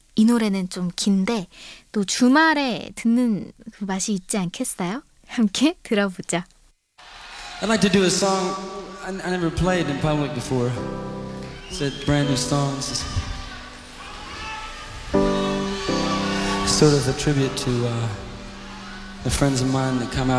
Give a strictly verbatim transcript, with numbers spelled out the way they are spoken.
이 노래는 좀 긴데 또 주말에 듣는 그 맛이 있지 않겠어요? 함께 들어보죠. I'd like to do a song I, I never played in public before. It's a brand new song. It's sort of a tribute to uh, the friends of mine that come out